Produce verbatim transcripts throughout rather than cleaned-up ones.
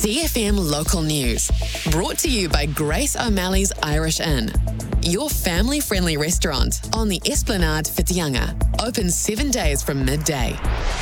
C F M Local News. Brought to you by Grace O'Malley's Irish Inn. Your family-friendly restaurant on the Esplanade Whitianga. Open seven days from midday.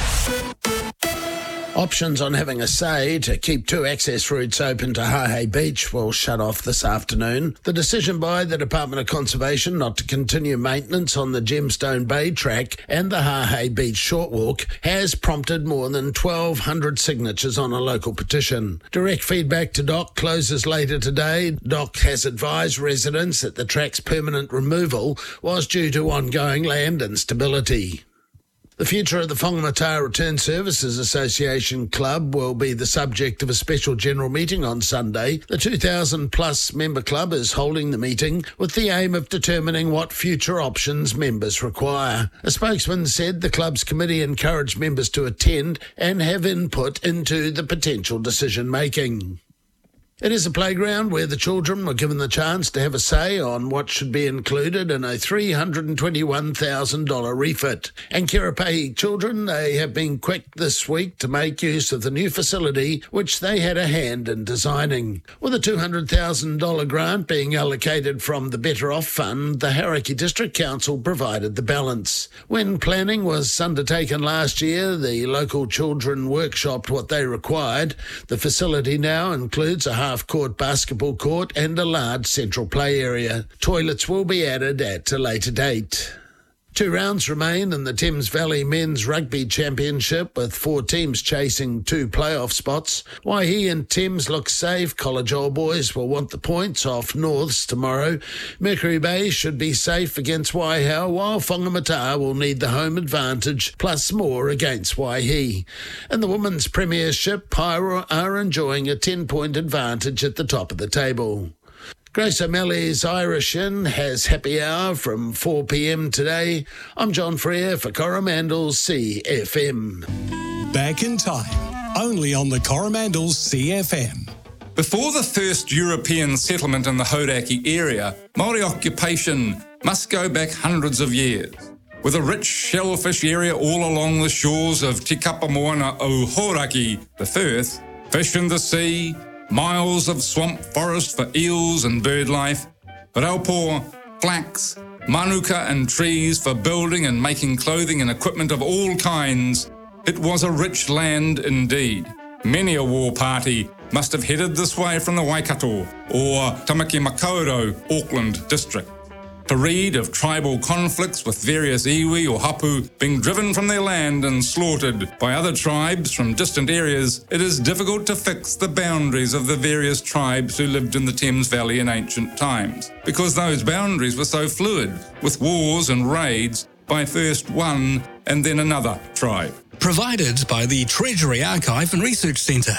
Options on having a say to keep two access routes open to Hahei Beach will shut off this afternoon. The decision by the Department of Conservation not to continue maintenance on the Gemstone Bay track and the Hahei Beach short walk has prompted more than twelve hundred signatures on a local petition. Direct feedback to D O C closes later today. D O C has advised residents that the track's permanent removal was due to ongoing land instability. The future of the Whangamata Return Services Association Club will be the subject of a special general meeting on Sunday. The two thousand plus member club is holding the meeting with the aim of determining what future options members require. A spokesman said the club's committee encouraged members to attend and have input into the potential decision-making. It is a playground where the children were given the chance to have a say on what should be included in a three hundred twenty-one thousand dollars refit. And Kirapei children, they have been quick this week to make use of the new facility, which they had a hand in designing. With a two hundred thousand dollars grant being allocated from the Better Off Fund, the Hauraki District Council provided the balance. When planning was undertaken last year, the local children workshopped what they required. The facility now includes a half-court basketball court and a large central play area. Toilets will be added at a later date. Two rounds remain in the Thames Valley Men's Rugby Championship, with four teams chasing two playoff spots. Waihi and Thames look safe. College Old Boys will want the points off Norths tomorrow. Mercury Bay should be safe against Waihau, while Whangamata will need the home advantage, plus more against Waihi. In the Women's Premiership, Pyro are enjoying a ten-point advantage at the top of the table. Grace O'Malley's Irish Inn has happy hour from four p.m. today. I'm John Freer for Coromandel C F M. Back in time, only on the Coromandel C F M. Before the first European settlement in the Hauraki area, Māori occupation must go back hundreds of years. With a rich shellfish area all along the shores of Te Kapamoana o Hauraki, the Firth, fish in the sea, miles of swamp forest for eels and bird life, raupo, flax, manuka and trees for building and making clothing and equipment of all kinds. It was a rich land indeed. Many a war party must have headed this way from the Waikato or Tamaki Makaurau, Auckland district. To read of tribal conflicts with various iwi or hapu being driven from their land and slaughtered by other tribes from distant areas, it is difficult to fix the boundaries of the various tribes who lived in the Thames Valley in ancient times, because those boundaries were so fluid, with wars and raids by first one and then another tribe. Provided by the Treasury Archive and Research Centre.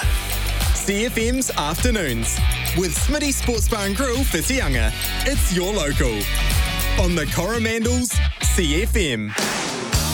C F M's Afternoons with Smitty Sports Bar and Grill Whitianga. It's your local on the Coromandel's C F M.